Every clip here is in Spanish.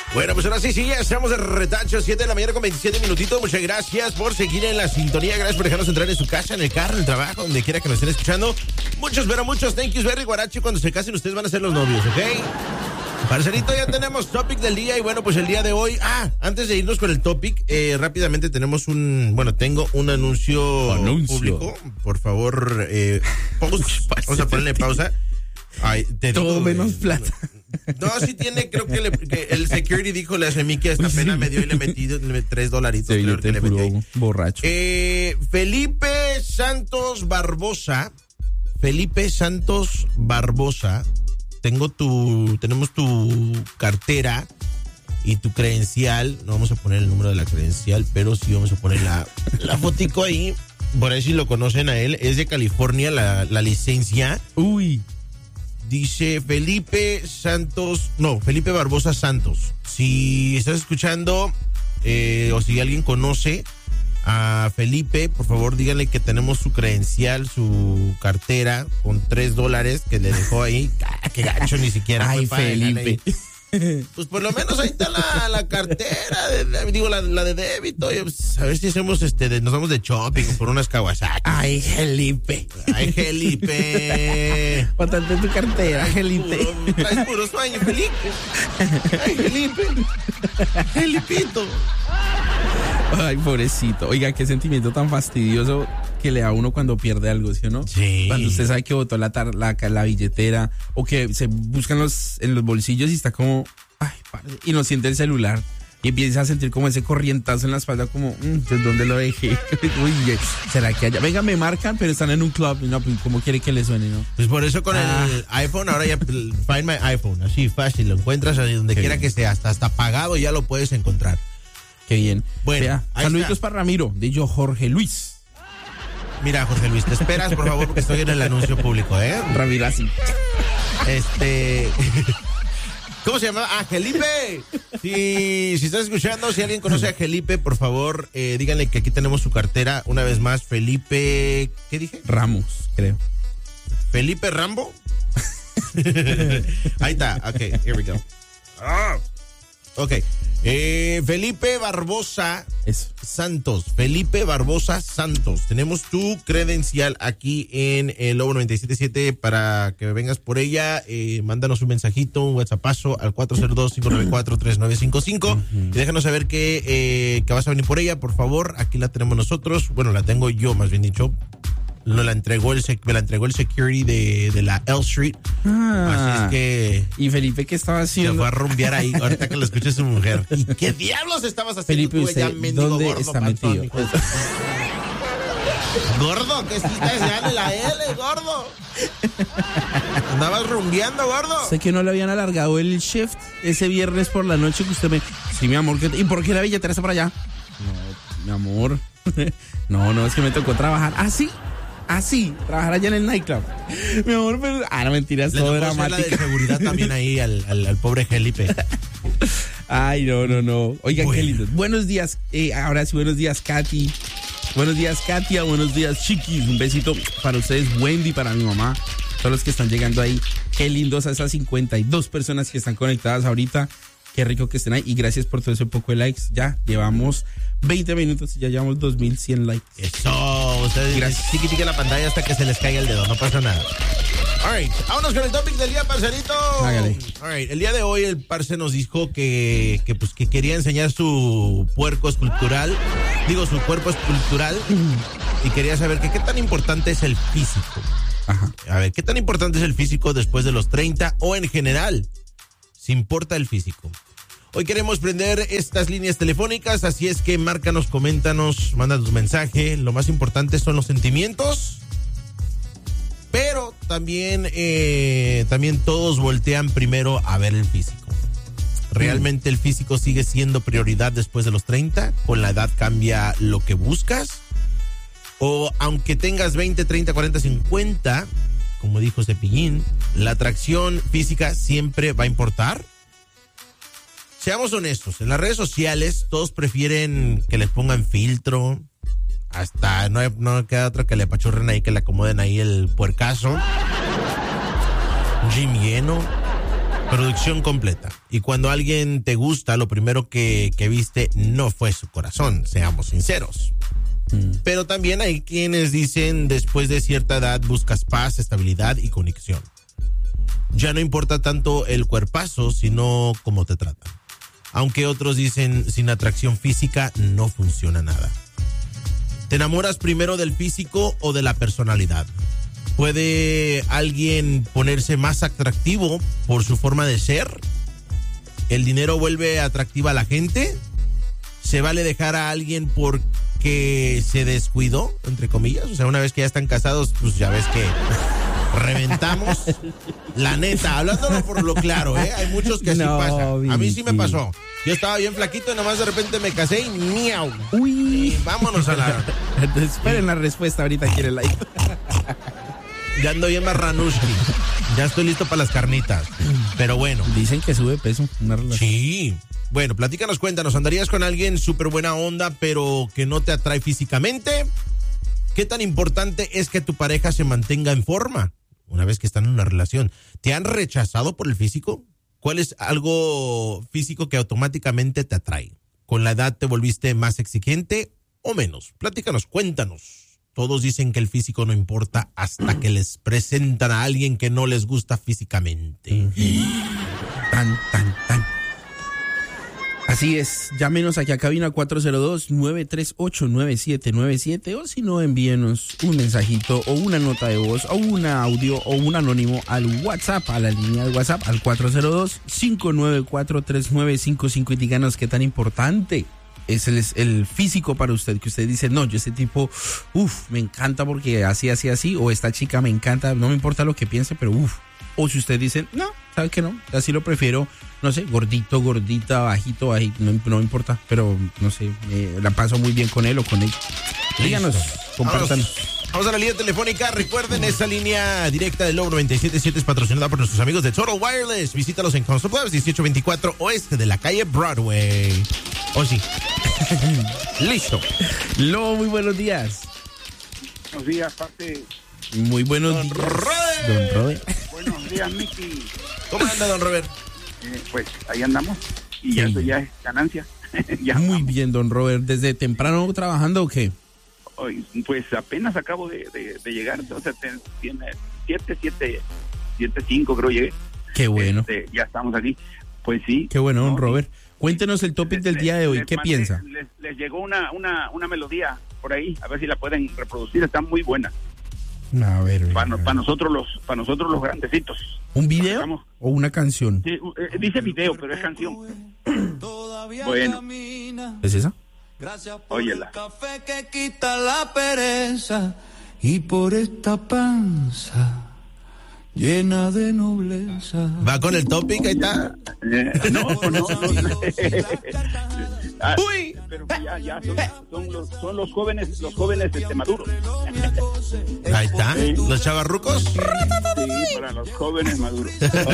Bueno, pues ahora sí, ya estamos de retacho, 7 de la mañana con 27 minutitos. Muchas gracias por seguir en la sintonía. Gracias por dejarnos entrar en su casa, en el carro, en el trabajo, donde quiera que nos estén escuchando. Muchos, pero muchos thank yous, very guarachi. Cuando se casen, ustedes van a ser los novios, ¿ok? Parcerito, ya tenemos topic del día. Y bueno, pues el día de hoy, antes de irnos con el topic, rápidamente tengo un anuncio público. Por favor, vamos a ponerle pausa. Ay, todo menos plata. No, sí tiene, creo que el security dijo, la Semiquia esta pena me dio y le metí $3. Sí, creo que le metí. Borracho. Felipe Santos Barbosa. Tenemos tu cartera y tu credencial. No vamos a poner el número de la credencial, pero sí vamos a poner la fotico ahí. Por ahí si lo conocen a él. Es de California la licencia. Uy. Dice Felipe Barbosa Santos. Si estás escuchando o si alguien conoce a Felipe, por favor díganle que tenemos su credencial, su cartera con $3 que le dejó ahí. Qué gacho, ni siquiera. Ay, Felipe. Pues por lo menos ahí está la cartera, la de débito. Pues, a ver si hacemos nos vamos de shopping por unas Kawasaki. Ay, Felipe. Bastante tu cartera, Felipe. Traes puro sueño, Felipe. Ay, Felipe. Felipito. Ay, pobrecito. Oiga, qué sentimiento tan fastidioso que le da a uno cuando pierde algo, ¿sí o no? Sí. Cuando usted sabe que botó la billetera o que se buscan en los bolsillos y está como, y no siente el celular y empieza a sentir como ese corrientazo en la espalda como, pues ¿dónde lo dejé? Uy, ¿será que allá? Venga, me marcan, pero están en un club. No, pues ¿cómo quiere que le suene, no? Pues por eso con el iPhone, ahora ya Find My iPhone, así fácil, lo encuentras ahí donde quiera que esté, hasta apagado ya lo puedes encontrar. Qué bien. Bueno, vea, saluditos para Ramiro, de yo Jorge Luis. Mira, Jorge Luis, te esperas, por favor, porque estoy en el anuncio público, ¿eh? Ramiro así. ¿Cómo se llama? Felipe. Si estás escuchando, si alguien conoce a Felipe, por favor, díganle que aquí tenemos su cartera. Una vez más, Felipe, ¿qué dije? Ramos, creo. ¿Felipe Rambo? Ahí está, ok, here we go. Ok, Felipe Barbosa Santos. Felipe Barbosa Santos. Tenemos tu credencial aquí en el Lobo 97.7 para que vengas por ella. Mándanos un mensajito, un WhatsAppazo al 402-594-3955 y déjanos saber que vas a venir por ella, por favor. Aquí la tenemos nosotros. Bueno, la tengo yo, más bien dicho. Me la entregó el security de la L Street. Así es que... ¿Y Felipe qué estaba haciendo? Se fue a rumbear ahí, ahorita que lo escuche su mujer. ¿Y qué diablos estabas haciendo? Felipe, usted, ¿dónde gordo, está metido? Gordo, ¿qué estás haciendo la L, gordo? ¿Andabas rumbeando, gordo? Sé que no le habían alargado el shift ese viernes por la noche que usted me... Sí, mi amor, ¿y por qué la billetera está por allá? No, mi amor. No, es que me tocó trabajar. Así, trabajar allá en el nightclub. Mi amor, pero... no, mentiras, todo dramático. La de seguridad también ahí al pobre Felipe. Ay, no. Oigan, bueno. Qué lindo. Buenos días, ahora sí, buenos días, Katy. Buenos días, Katia. Buenos días, chiquis. Un besito para ustedes, Wendy, para mi mamá. Todos los que están llegando ahí. Qué lindos a esas 52 personas que están conectadas ahorita. Qué rico que estén ahí. Y gracias por todo ese poco de likes. Ya llevamos 20 minutos y ya llevamos 2100 likes. Eso, ustedes gracias. Tiqui la pantalla hasta que se les caiga el dedo, no pasa nada. Alright, vámonos con el topic del día, parcerito. Hágale. Alright, el día de hoy el parce nos dijo que quería enseñar su puerco escultural. Su cuerpo escultural. Y quería saber qué tan importante es el físico. Ajá. A ver, ¿qué tan importante es el físico después de los 30 o en general? Si importa el físico. Hoy queremos prender estas líneas telefónicas, así es que márcanos, coméntanos, manda tu mensaje. Lo más importante son los sentimientos, pero también todos voltean primero a ver el físico. ¿Realmente el físico sigue siendo prioridad después de los 30? ¿Con la edad cambia lo que buscas? ¿O aunque tengas 20, 30, 40, 50, como dijo Cepillín, la atracción física siempre va a importar? Seamos honestos, en las redes sociales todos prefieren que les pongan filtro, hasta no queda otra que le apachurren ahí, que le acomoden ahí el puercazo, gym lleno, Producción completa. Y cuando alguien te gusta, lo primero que viste no fue su corazón, seamos sinceros. Pero también hay quienes dicen, después de cierta edad buscas paz, estabilidad y conexión. Ya no importa tanto el cuerpazo, sino cómo te tratan. Aunque otros dicen, sin atracción física no funciona nada. ¿Te enamoras primero del físico o de la personalidad? ¿Puede alguien ponerse más atractivo por su forma de ser? ¿El dinero vuelve atractiva a la gente? ¿Se vale dejar a alguien porque se descuidó, entre comillas? O sea, una vez que ya están casados, pues ya ves que reventamos. La neta, hablándolo por lo claro, hay muchos que así pasa. A mí sí me pasó. Yo estaba bien flaquito y nomás de repente me casé y ¡miau! Uy. Vámonos a la... Esperen la respuesta, ahorita quiere like. Ya ando bien marranushki. Ya estoy listo para las carnitas. Pero bueno. Dicen que sube peso una relación. Sí. Bueno, platícanos, cuéntanos. ¿Andarías con alguien súper buena onda, pero que no te atrae físicamente? ¿Qué tan importante es que tu pareja se mantenga en forma una vez que están en una relación? ¿Te han rechazado por el físico? ¿Cuál es algo físico que automáticamente te atrae? ¿Con la edad te volviste más exigente o menos? Platícanos, cuéntanos. Todos dicen que el físico no importa hasta que les presentan a alguien que no les gusta físicamente. Tan. Así es, llámenos aquí a cabina 402-938-9797 o si no, envíenos un mensajito o una nota de voz o un audio o un anónimo al WhatsApp, a la línea de WhatsApp al 402-594-3955 y díganos qué tan importante es el físico para usted, que usted dice, no, yo ese tipo, me encanta porque así, o esta chica me encanta, no me importa lo que piense, pero o si usted dice, no, ¿sabe qué no? Así lo prefiero, no sé, gordito, gordita, bajito, no me importa, pero no sé, la paso muy bien con él o con ella. Díganos, compartan. Vamos a la línea telefónica. Recuerden, esa línea directa del Lobo 97.7 es patrocinada por nuestros amigos de Total Wireless. Visítalos en Constable Labs 1824 oeste de la calle Broadway. ¿O sí? Listo. Lobo, muy buenos días. Buenos días, parte. Muy buenos días, don Robert. Buenos días, Miki. ¿Cómo anda, don Robert? Pues ahí andamos. Y ya eso ya es ganancia. Ya muy vamos. Bien, don Robert. ¿Desde temprano trabajando o qué? Hoy, pues apenas acabo de llegar. O sea, tiene 7:05 creo llegué. Qué bueno. Ya estamos aquí. Pues sí. Qué bueno, don ¿no? Robert. Cuéntenos el topic del día de hoy. ¿Qué piensa? Les llegó una melodía por ahí. A ver si la pueden reproducir. Está muy buena. A ver. Para nosotros los grandecitos. ¿Un video o una canción? Sí, dice video, pero es canción. Bueno. ¿Es esa? Gracias por Óyela. el café que quita la pereza y por esta panza llena de nobleza. ¿Va con el topic? Ahí está. No. Uy. Pero ya son los jóvenes maduros. Ahí está. Sí. Los chavarrucos. Sí, para los jóvenes maduros.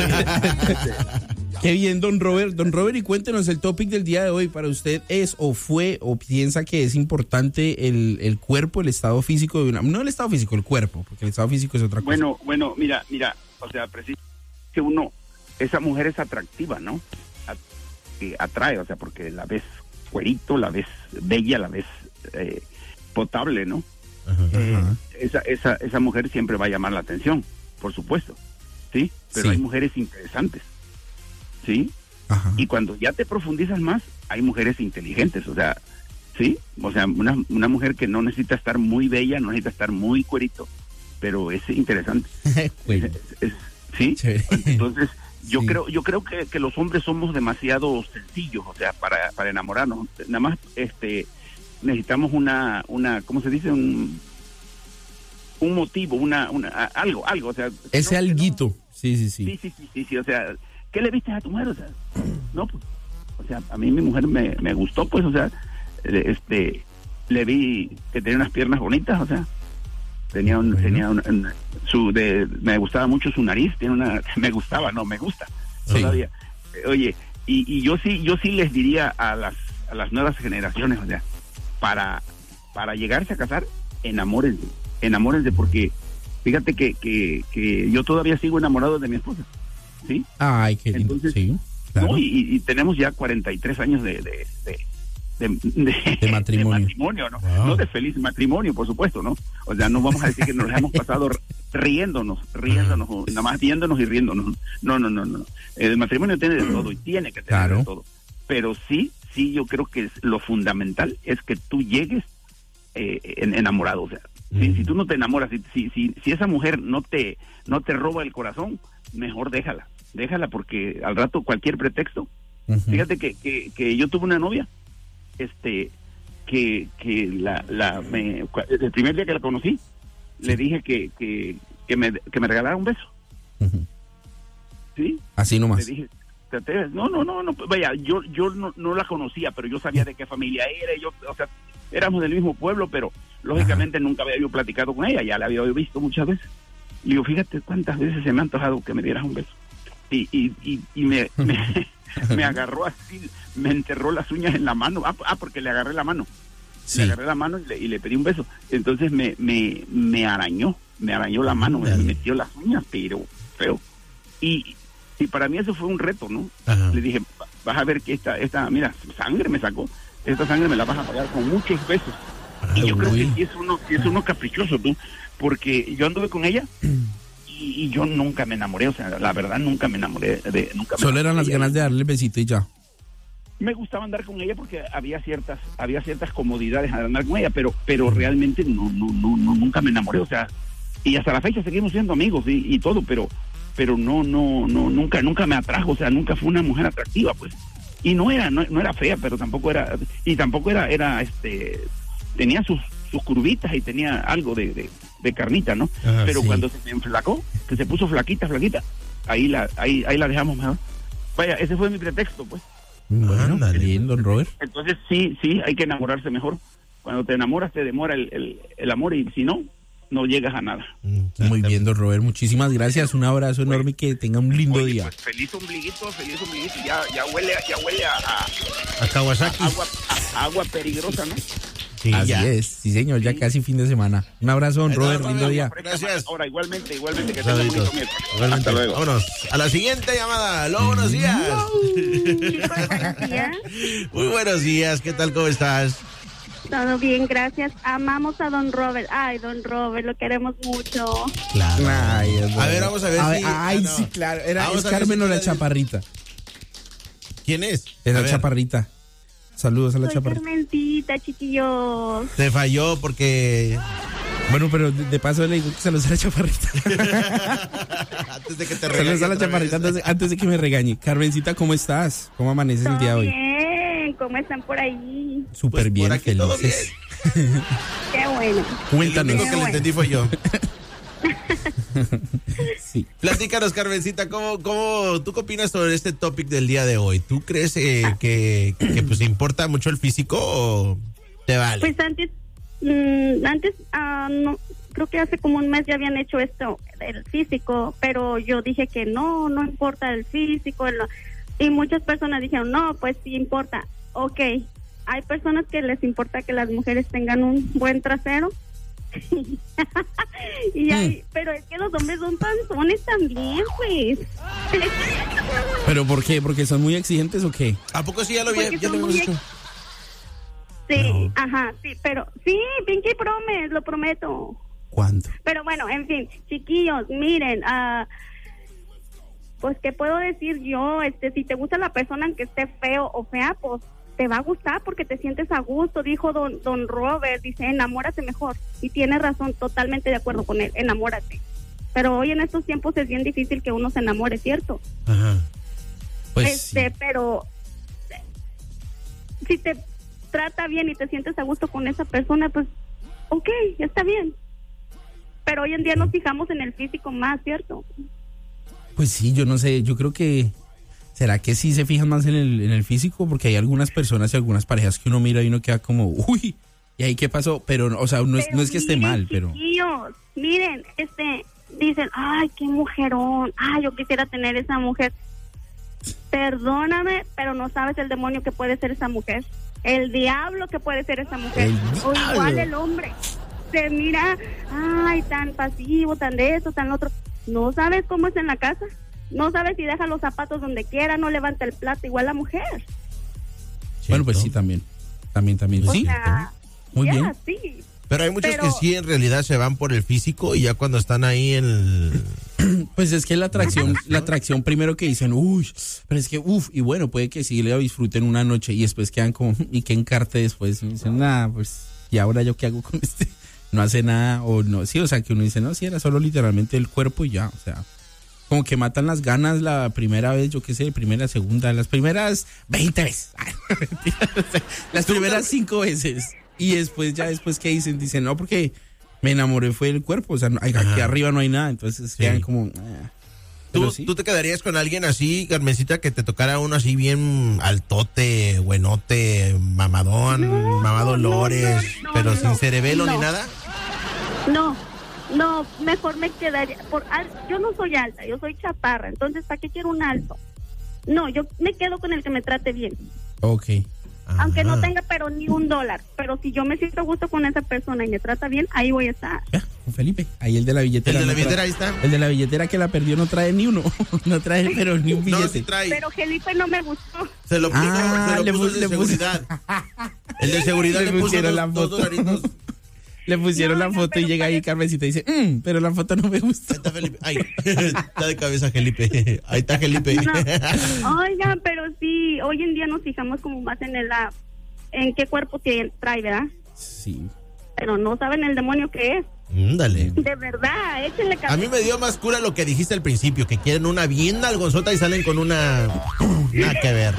Qué bien, don Robert. Don Robert, y cuéntenos el topic del día de hoy. ¿Para usted es o fue o piensa que es importante el cuerpo, el estado físico de una... No el estado físico, el cuerpo, porque el estado físico es otra cosa. Bueno, mira, o sea, precisamente que esa mujer es atractiva, ¿no? Atrae, o sea, porque la ves cuerito, la ves bella, la ves potable, ¿no? Ajá. Esa mujer siempre va a llamar la atención, por supuesto, ¿sí? Pero Sí. hay mujeres interesantes, ¿sí? Ajá. Y cuando ya te profundizas más, hay mujeres inteligentes, o sea, ¿sí? O sea, una mujer que no necesita estar muy bella, no necesita estar muy cuerito, pero es interesante. Bueno. ¿Sí? Chévere. Entonces, yo Sí. creo que los hombres somos demasiado sencillos, o sea, para enamorarnos. Nada más necesitamos una ¿cómo se dice? Un motivo, algo, o sea, Ese no, alguito. Sí. Sí, o sea, ¿qué le viste a tu mujer? O sea, no, pues, o sea, a mí mi mujer me gustó, pues, o sea, le vi que tenía unas piernas bonitas, o sea, me gustaba mucho su nariz, me gusta Sí. todavía. Oye, y yo sí les diría a las nuevas generaciones, o sea, para llegarse a casar, enamórense, porque fíjate que yo todavía sigo enamorado de mi esposa. ¿sí? Ay, qué lindo. Entonces, sí, claro. ¿no? Y tenemos ya 43 años de matrimonio. De matrimonio, ¿no? Wow. No de feliz matrimonio, por supuesto, ¿no? O sea, no vamos a decir que nos hemos pasado riéndonos, nada más viéndonos y riéndonos. No. El matrimonio tiene de todo y tiene que tener Claro. de todo. Pero sí, yo creo que lo fundamental es que tú llegues enamorado. O sea, si tú no te enamoras, si esa mujer no te roba el corazón, mejor déjala porque al rato cualquier pretexto. Ujú. Fíjate que yo tuve una novia, que el primer día que la conocí, le dije que me regalara un beso. Ujú. ¿Sí? Así nomás. Le dije, ¿te atreves? No, vaya, yo no la conocía, pero yo sabía de qué familia era, o sea, éramos del mismo pueblo, pero lógicamente nunca había yo platicado con ella, ya la había visto muchas veces. Y digo, fíjate cuántas veces se me ha antojado que me dieras un beso. Y me agarró así, me enterró las uñas en la mano, porque le agarré la mano. Sí. Le agarré la mano y le pedí un beso. Entonces me arañó la mano, me metió las uñas, pero feo. Y para mí eso fue un reto, ¿no? Ajá. Le dije, vas a ver que esta, mira, sangre me sacó, esta sangre me la vas a pagar con muchos besos. Y yo creo que sí es uno caprichoso, tú, porque yo anduve con ella y yo nunca me enamoré, o sea, la verdad nunca me enamoré Solo eran las ganas de darle el besito y ya. Me gustaba andar con ella porque había ciertas comodidades al andar con ella, pero realmente nunca me enamoré, o sea, y hasta la fecha seguimos siendo amigos y todo, pero nunca me atrajo, o sea, nunca fue una mujer atractiva, pues. Y no era fea, pero tampoco era tenía sus curvitas y tenía algo de carnita, ¿no? Ajá, pero sí. cuando se me enflacó, que se puso flaquita, ahí la dejamos mejor. Vaya, ese fue mi pretexto, pues. Bueno, Ándale. bien, don Robert. Entonces sí, hay que enamorarse mejor. Cuando te enamoras te demora el amor y si no llegas a nada. Muy bien, don Robert. Muchísimas gracias. Un abrazo enorme y que tenga un lindo Oye, día. pues, feliz ombliguito, ya huele A Kawasaki. a agua peligrosa, ¿no? Sí, Así ya. es, sí señor, ya casi fin de semana. Un abrazo, don Ahí está, Robert, Robert. lindo día. Gracias. Ahora, igualmente, que tenga Saluditos. bonito miércoles. Igualmente. Hasta luego. Vámonos a la siguiente llamada. Aló, buenos días. Chicos, buenos días. Muy buenos días. ¿Qué tal? ¿Cómo estás? Todo bien, gracias. Amamos a don Robert. Ay, don Robert, lo queremos mucho. Claro. Ay, don A ver, Robert. vamos a ver si... Ay, no. sí, claro. ¿Es Vamos a ver Carmen si o la queda- chaparrita? ¿Quién es? Es A la ver. chaparrita. Saludos a la Soy chaparrita. Carmencita, chiquillos. Te falló porque... Bueno, pero de paso le digo que saludos a la chaparrita. Antes de que te regañe Saludos a la otra chaparrita vez. antes de que me regañe. Carmencita, ¿cómo estás? ¿Cómo amaneces el día de Todo hoy? bien, ¿cómo están por ahí? Súper Pues, bien, por aquí todo felices. Qué bueno. El Cuéntanos. único que le entendí fue yo. Sí. Platícanos, Carmencita, ¿tú qué opinas sobre este topic del día de hoy? ¿Tú crees que pues importa mucho el físico o te vale? Pues antes, no, creo que hace como un mes ya habían hecho esto, el físico, pero yo dije que no importa el físico, y muchas personas dijeron, no, pues sí importa. Ok, hay personas que les importa que las mujeres tengan un buen trasero. Pero es que los hombres son panzones también, pues. ¿Pero por qué? ¿Porque son muy exigentes o qué? ¿A poco sí ya lo Porque habíamos son muy hecho? Sí, No. ajá, sí, pero sí, Pinky Promise, lo prometo. ¿Cuándo? Pero bueno, en fin, chiquillos, miren, pues qué puedo decir yo, si te gusta la persona aunque esté feo o fea, pues te va a gustar porque te sientes a gusto, dijo don Robert, dice, enamórate mejor, y tiene razón, totalmente de acuerdo con él, enamórate. Pero hoy en estos tiempos es bien difícil que uno se enamore, ¿cierto? Ajá. Pues sí. Pero si te trata bien y te sientes a gusto con esa persona, pues ok, está bien. Pero hoy en día nos fijamos en el físico más, ¿cierto? Pues sí, yo no sé, yo creo que... ¿Será que sí se fijan más en el físico? Porque hay algunas personas y algunas parejas que uno mira y uno queda como, uy, ¿y ahí qué pasó? Pero, o sea, no es que esté miren, mal, pero... Chiquillos, miren, dicen, ay, qué mujerón, ay, yo quisiera tener esa mujer. Perdóname, pero no sabes el demonio que puede ser esa mujer. El diablo que puede ser esa mujer. O igual el hombre. Se mira, ay, tan pasivo, tan de eso, tan lo otro. ¿No sabes cómo es en la casa? No sabe si deja los zapatos donde quiera, no levanta el plato, igual la mujer. Bueno, pues sí, también. También. O Sí, sea, muy bien. sí. Pero hay muchos Pero- que sí en realidad se van por el físico y ya cuando están ahí en el... Pues es que la atracción primero que dicen, uy, pero es que, y bueno, puede que sí le disfruten una noche y después quedan como, ¿y qué encarte después? Y dicen, nada, pues, ¿y ahora yo qué hago con este? No hace nada, o no, sí, o sea, que uno dice, no, sí, era solo literalmente el cuerpo y ya, o sea, como que matan las ganas la primera vez, yo qué sé, primera, segunda, las primeras 20 veces, las primeras 5 veces, y después, ¿qué dicen? Dicen, no, porque me enamoré fue del cuerpo, o sea, aquí arriba no hay nada, entonces Sí. quedan como... pero sí. ¿Tú te quedarías con alguien así, Carmencita, que te tocara uno así bien altote, buenote, mamadón, No, mamadolores, no, pero no, sin cerebelo ni no. nada? No, mejor me quedaría yo no soy alta, yo soy chaparra, entonces ¿para qué quiero un alto? No, yo me quedo con el que me trate bien, Ok. aunque no Ajá. tenga pero ni $1, pero si yo me siento a gusto con esa persona y me trata bien, ahí voy a estar. Ya, con Felipe. Ahí el de la billetera. El de la no billetera, trae- ahí está. El de la billetera que la perdió no trae ni uno. No trae, pero ni un No, billete. sí trae. Pero Felipe no me gustó. Se lo puso, Ah, se le lo puso pus- el le de puso- seguridad. El de seguridad Le le puso pusieron la dos foto. dolaritos. Le pusieron No, la oiga, foto y pero llega ahí parece- Carmencita y dice, pero la foto no me gusta. Ahí está Felipe. Ay, está de cabeza Felipe. Ahí está Felipe. No. Oigan, pero sí, hoy en día nos fijamos como más en qué cuerpo trae, ¿verdad? Sí. Pero no saben el demonio que es. Dale. De verdad, échenle cabeza. A mí me dio más cura lo que dijiste al principio, que quieren una bien algonzota y salen con una... Nada que ver.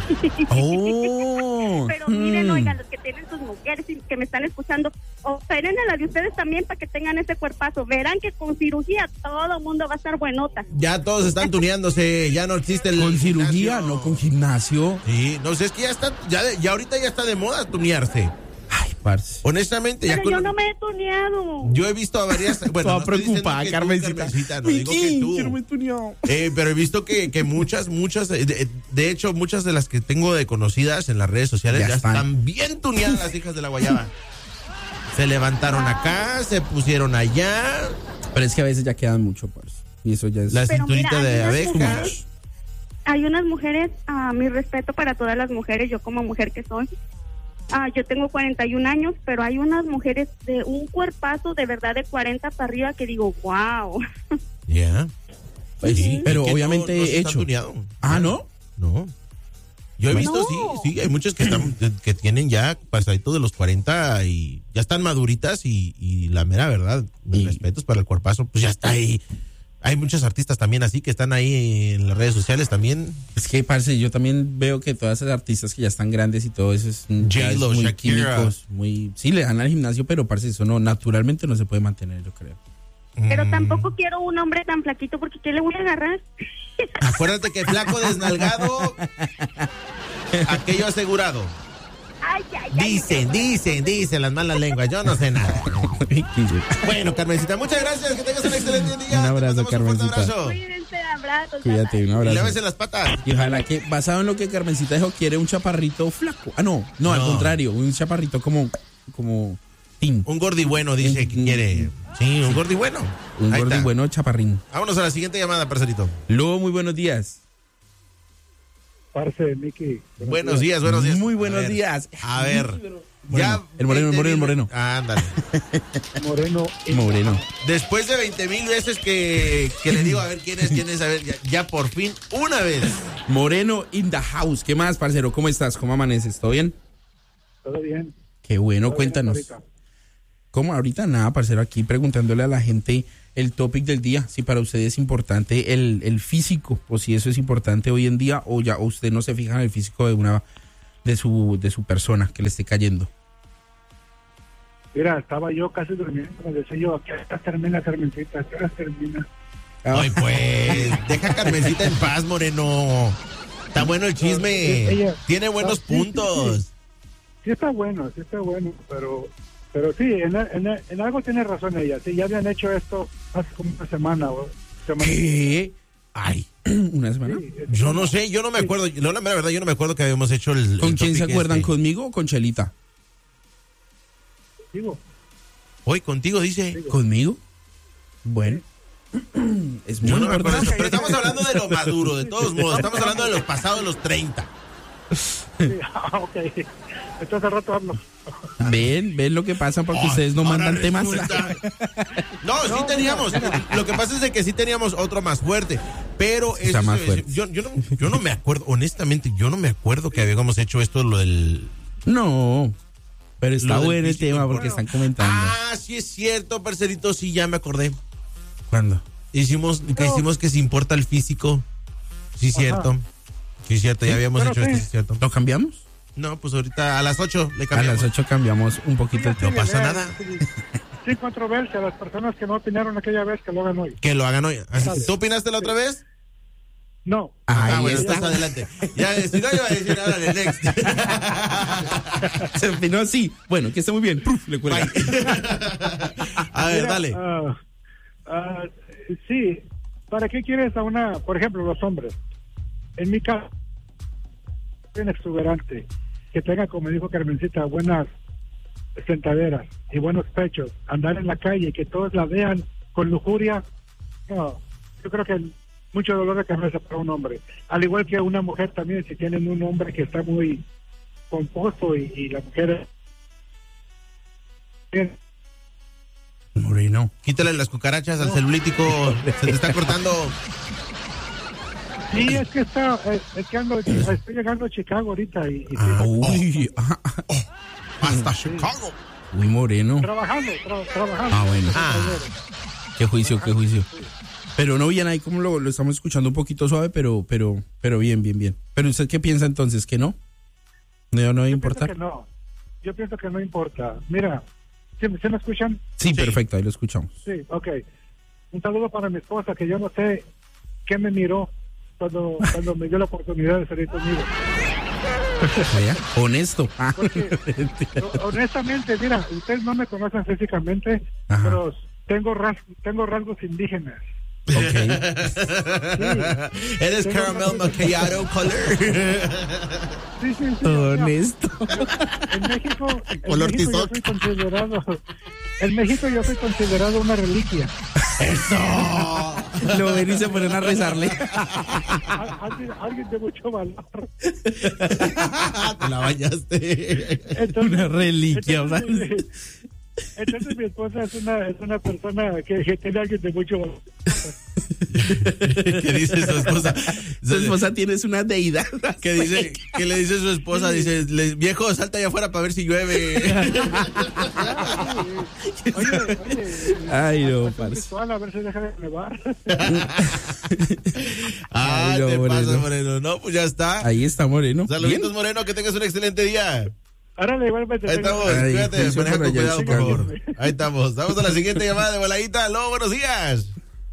Oh. Pero miren, oigan, los que tienen sus mujeres y que me están escuchando, operen a las de ustedes también para que tengan ese cuerpazo. Verán que con cirugía todo el mundo va a estar buenota. Ya todos están tuneándose, ya no existe el Con cirugía, gimnasio. no con gimnasio. Sí, no sé, es que ya está, ya ahorita ya está de moda tunearse. Ay, parce. Honestamente, ya Pero yo no me he tuneado. yo he visto a varias... Bueno, Toda no estoy diciendo preocupada, que tú, Carmencita. Carmencita, no digo que Miki, tú. quiero me he tuneado. Pero he visto que muchas, de hecho, muchas de las que tengo de conocidas en las redes sociales Ya ya están. están bien tuneadas las hijas de la guayaba. Se levantaron acá, se pusieron allá, Pero es que a veces ya quedan mucho, parce. Y eso ya es... la Pero cinturita mira, de hay unas abeja. mujeres- Hay unas mujeres, mi respeto para todas las mujeres, yo como mujer que soy, yo tengo 41 años, pero hay unas mujeres de un cuerpazo de verdad de 40 para arriba que digo, wow. Ya. Pues sí, pero que obviamente no se están hecho. tuneado. Ah, ¿no? No. Yo he visto, No. sí, hay muchas que están, que tienen ya pasadito de los 40 y ya están maduritas y la mera verdad, mis Y- respetos para el cuerpazo, pues ya está ahí. Hay muchos artistas también así que están ahí en las redes sociales también. Es que, parce, yo también veo que todas esas artistas que ya están grandes y todo eso es, ya es J-Lo, muy Shakira. químicos, muy... Sí, le dan al gimnasio, pero, parce, eso no, naturalmente no se puede mantener, yo creo. Pero tampoco quiero un hombre tan flaquito porque ¿qué le voy a agarrar? Acuérdate que flaco desnalgado, aquello asegurado. Ay, ay, ay. Dicen las malas lenguas, yo no sé nada. Bueno, Carmencita, muchas gracias, que tengas un excelente día. Un abrazo, Te mandamos un fuerte Carmencita. abrazo. Cuídense, abrazos. Cuídate, un Y abrazo. lávese las patas. Y ojalá que, basado en lo que Carmencita dijo, quiere un chaparrito flaco. Ah, no, al No. contrario, un chaparrito como Tim. Un gordi bueno dice que quiere. Sí, un gordi bueno. Un Ahí gordo y está. bueno chaparrín. Vámonos a la siguiente llamada, parcerito. Luego, muy buenos días. Parce, Miki. Buenos días, buenos días. Muy A buenos ver, días. A ver. Moreno, el moreno. Ándale. Moreno. Moreno. Después de 20,000 veces que le digo, a ver quién es, a ver, ya por fin, una vez. Moreno in the house. ¿Qué más, parcero? ¿Cómo estás? ¿Cómo amaneces? ¿Todo bien? Todo bien. Qué bueno, Todo bien cuéntanos. hasta ahorita. ¿Cómo? Ahorita nada, parcero, aquí preguntándole a la gente el topic del día, si para usted es importante el físico, o si eso es importante hoy en día, o ya o usted no se fija en el físico de su persona que le esté cayendo. Mira, estaba yo casi durmiendo, me decía yo, ¿a qué hora termina, Carmencita? ¿A qué hora termina? Ay, pues, deja a Carmencita en paz, Moreno. Está bueno el chisme. Ella- Tiene buenos sí, sí, puntos. Sí está bueno, pero sí, en algo tiene razón ella. Sí, ya habían hecho esto hace como una semana o semana. ¿Qué? Ay, ¿Una semana? Sí, yo no sé, yo no me acuerdo. No, la mera verdad, yo no me acuerdo que habíamos hecho el. ¿Con el quién se topic acuerdan? este. ¿Conmigo o con Chelita? digo, Hoy contigo, dice. ¿Conmigo? Bueno. Es muy Yo no me acuerdo de eso, importante. pero estamos hablando de lo maduro, de todos modos. Estamos hablando de los pasados, los 30. Sí, ok. Entonces al rato hablo. Ven lo que pasa porque ustedes no Ahora mandan temas. resulta- No, sí teníamos. Lo que pasa es de que sí teníamos otro más fuerte. Pero Está más fuerte. yo no me acuerdo, honestamente, yo no me acuerdo que habíamos hecho esto, lo del... No, pero está Lo del bueno el físico. tema porque están comentando. Ah, sí es cierto, parcerito, sí, ya me acordé. ¿Cuándo? Hicimos que se importa el físico. Sí, cierto. Sí, cierto, ya habíamos pero hecho esto, sí. sí, cierto. ¿Lo cambiamos? No, pues ahorita a las 8 le A cambiamos. las 8 cambiamos un poquito el No tema. pasa nada. Sin controversia, las personas que no opinaron aquella vez que lo hagan hoy. Que lo hagan hoy. ¿Tú opinaste la otra vez? No. Ahí bueno, está. estás adelante. Ya, si no, iba a decir ahora el next. Se opinó así. Bueno, que esté muy bien. ¡Puf! Le cuelga. A ver, Mira, dale. Sí, ¿para qué quieres a una, por ejemplo, los hombres? En mi caso, un exuberante, que tenga, como dijo Carmencita, buenas sentaderas y buenos pechos, andar en la calle, que todos la vean con lujuria, no, yo creo que mucho dolor de cabeza para un hombre. Al igual que una mujer también, si tienen un hombre que está muy compuesto y la mujer... Moreno. Quítale las cucarachas al celulítico. Se te está cortando. Sí, es que estoy llegando a Chicago ahorita y Uy, Hasta Chicago. uy, Moreno. trabajando. Ah, bueno. Ah. Qué juicio. Pero no, bien, ahí como lo estamos escuchando un poquito suave, pero bien. Pero ¿usted qué piensa entonces? ¿Que no? ¿No va a Yo pienso importar? que no. Yo pienso que no importa. Mira, ¿sí me escuchan? Sí, perfecto, ahí lo escuchamos. Sí, ok. Un saludo para mi esposa, que yo no sé qué me miró cuando me dio la oportunidad de salir conmigo. Vaya, honesto. Porque, honestamente, mira, ustedes no me conocen físicamente, Ajá. pero tengo rasgos indígenas. Ok. Eres caramel macchiato color. Sí. Honesto. En México, Color yo tizoc. soy considerado... En México yo soy considerado una reliquia. Lo ven y se ponen a rezarle. Alguien de mucho valor. Te la bañaste. Entonces, Una reliquia, ¿verdad? Entonces mi esposa es una persona que tiene alguien de mucho valor. ¿Qué dice su esposa? Su esposa tienes una deidad. ¿Qué dice? ¿Qué le dice su esposa? Dice, viejo, salta allá afuera para ver si llueve. Oye, Ay, no, parce. parce. A ver si deja de nevar. Ah, Ay, no, te Moreno. pasa, Moreno. No, pues ya está. Ahí está Moreno. Saluditos, Bien. Moreno, que tengas un excelente día. Ahora igualmente. Ahí estamos, Ay, cuídate, juicio maneja por con allá, cuidado, por Chicago. favor. Ahí estamos. Vamos a la siguiente llamada de voladita. Aló, buenos días.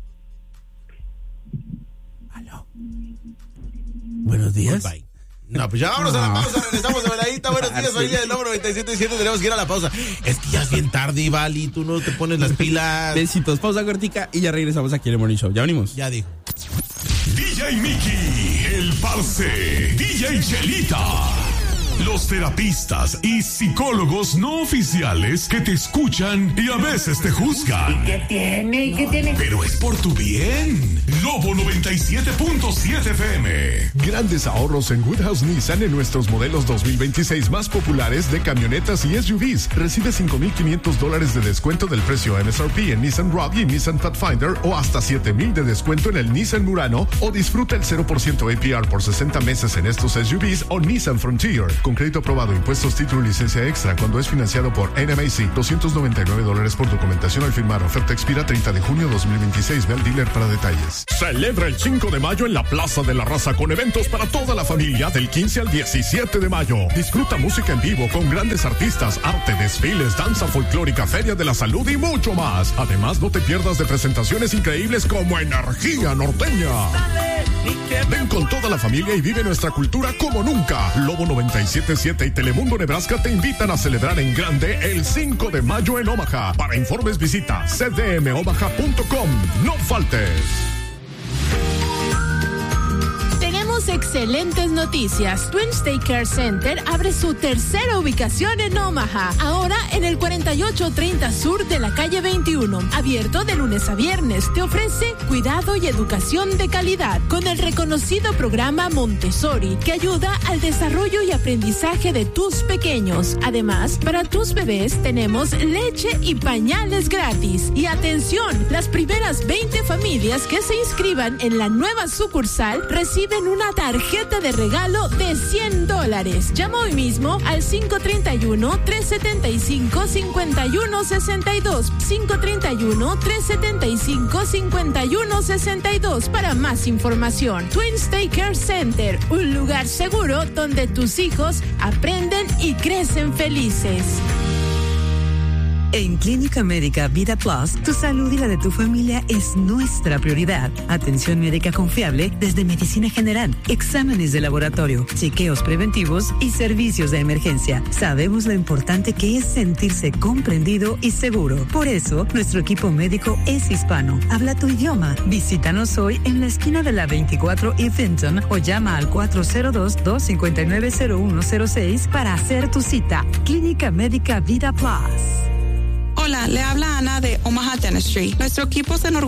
Aló. Buenos días. Bye. No, pues ya vámonos a la pausa, regresamos de voladita. Buenos días, soy el Lobo 97.7, tenemos que ir a la pausa. Es que ya es bien tarde, Ivali, tú no te pones las pilas. Besitos, pausa cortica y ya regresamos aquí en el Morning Show. Ya venimos. Ya dijo. DJ Mickey, el parce, DJ Chelita. Los terapistas y psicólogos no oficiales que te escuchan y a veces te juzgan. ¿Qué tiene? Pero es por tu bien. Lobo 97.7 FM. Grandes ahorros en Woodhouse Nissan en nuestros modelos 2026 más populares de camionetas y SUVs. Recibe $5,500 de descuento del precio MSRP en Nissan Rogue y Nissan Pathfinder o hasta $7,000 de descuento en el Nissan Murano o disfruta el 0% APR por 60 meses en estos SUVs o Nissan Frontier. Con crédito aprobado, impuestos, título y licencia extra cuando es financiado por NMAC. $299 por documentación al firmar. Oferta expira 30 de junio 2026. Ve al dealer para detalles. Celebra el 5 de mayo en la Plaza de la Raza con eventos para toda la familia del 15 al 17 de mayo. Disfruta música en vivo con grandes artistas, arte, desfiles, danza folclórica, feria de la salud y mucho más. Además, no te pierdas de presentaciones increíbles como Energía Norteña. Ven con toda la familia y vive nuestra cultura como nunca. Lobo 97.7 y Telemundo Nebraska te invitan a celebrar en grande el 5 de mayo en Omaha. Para informes visita cdmomaha.com. No faltes. Tenemos excelentes noticias. Twins Day Care Center abre su tercera ubicación en Omaha, ahora en el 4830 Sur de la calle 21. Abierto de lunes a viernes, te ofrece cuidado y educación de calidad con el reconocido programa Montessori, que ayuda al desarrollo y aprendizaje de tus pequeños. Además, para tus bebés tenemos leche y pañales gratis. Y atención, las primeras 20 familias que se inscriban en la nueva sucursal reciben una tarjeta de regalo de $100. Llama hoy mismo al 531-375-5162. 531-375-5162 para más información. Twins Day Care Center, un lugar seguro donde tus hijos aprenden y crecen felices. En Clínica Médica Vida Plus, tu salud y la de tu familia es nuestra prioridad. Atención médica confiable desde medicina general, exámenes de laboratorio, chequeos preventivos y servicios de emergencia. Sabemos lo importante que es sentirse comprendido y seguro. Por eso, nuestro equipo médico es hispano. Habla tu idioma. Visítanos hoy en la esquina de la 24 y Fenton o llama al 402-259-0106 para hacer tu cita. Clínica Médica Vida Plus. Hola, le habla Ana de Omaha Dentistry. Nuestro equipo se